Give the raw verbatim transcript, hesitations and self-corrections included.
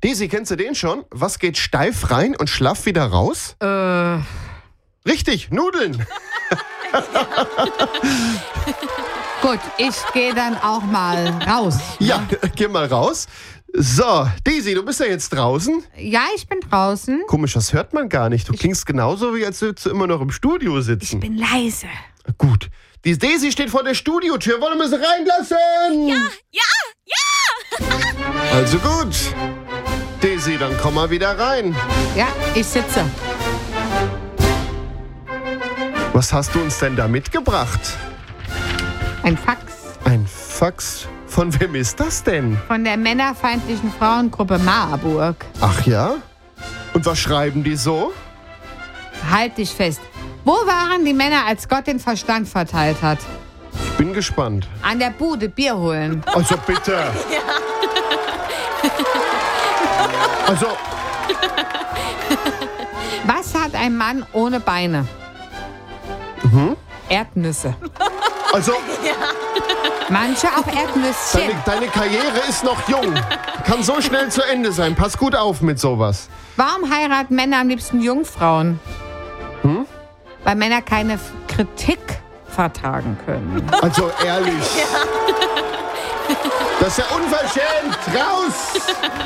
Daisy, kennst du den schon? Was geht steif rein und schlaff wieder raus? Äh, Richtig, Nudeln. gut, ich gehe dann auch mal raus. Ja, geh mal raus. So, Daisy, du bist ja jetzt draußen. Ja, ich bin draußen. Komisch, das hört man gar nicht. Du klingst genauso, wie als würdest du immer noch im Studio Ich sitzen. bin leise. Gut. Die Daisy steht vor der Studiotür. Wollen wir sie reinlassen? Ja, ja, ja. Also gut. Daisy, dann komm mal wieder rein. Ja, ich sitze. Was hast du uns denn da mitgebracht? Ein Fax Ein Fax. Von wem ist das denn? von der männerfeindlichen Frauengruppe Marburg. Ach ja? Und was schreiben die so? Halt dich fest. Wo waren die Männer, als Gott den Verstand verteilt hat? Ich bin gespannt. An der Bude Bier holen. Also bitte. Also, Was hat ein Mann ohne Beine? Erdnüsse. also Manche auch Erdnüsschen. deine, deine Karriere ist noch jung. Kann so schnell zu Ende sein. Pass gut auf mit sowas. Warum heiraten Männer am liebsten Jungfrauen? Hm? Weil Männer keine F- Kritik vertragen können. Also ehrlich. Das ist ja unverschämt. Raus!